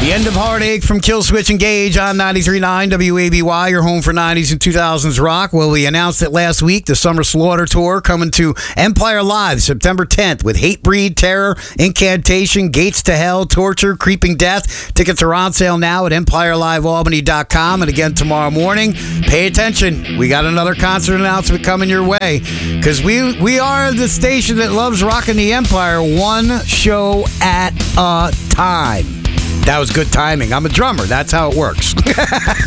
The end of Heartache from Killswitch Engage on 93.9 WABY, your home for 90s and 2000s rock. Well, we announced it last week, the Summer Slaughter Tour coming to Empire Live September 10th with Hatebreed, Terror, Incantation, Gates to Hell, Torture, Creeping Death. Tickets are on sale now at EmpireLiveAlbany.com. And again, tomorrow morning, pay attention. We got another concert announcement coming your way because we are the station that loves rocking the Empire one show at a time. That was good timing. I'm a drummer. That's how it works.